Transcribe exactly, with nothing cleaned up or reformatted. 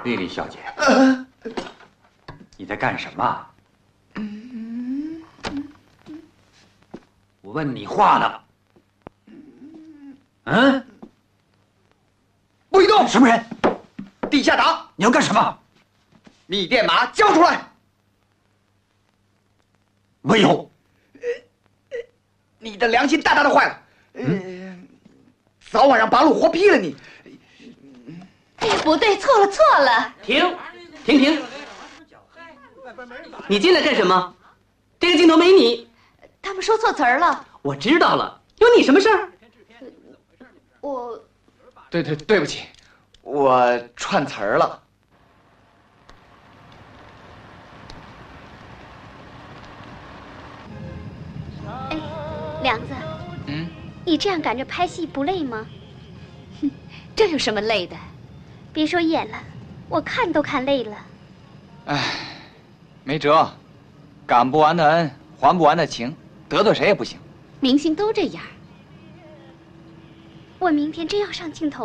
丽丽小姐，你在干什么？我问你话呢。嗯？ 不许动！ 什么人？ 地下党！ 你要干什么？ 密电码交出来！ 没有。 你的良心大大的坏了。嗯，早晚让八路活劈了你。 不对，错了错了！ 停，停停！你进来干什么？这个镜头没你。 他们说错词儿了。 我知道了，有你什么事儿？ 我， 对对对不起，我串词儿了。 哎，梁子， 嗯， 你这样赶着拍戏不累吗？ 哼，这有什么累的？ 别说演了，我看都看累了。 唉，没辙，赶不完的恩，还不完的情，得罪谁也不行。 明星都这样。 我明天真要上镜头。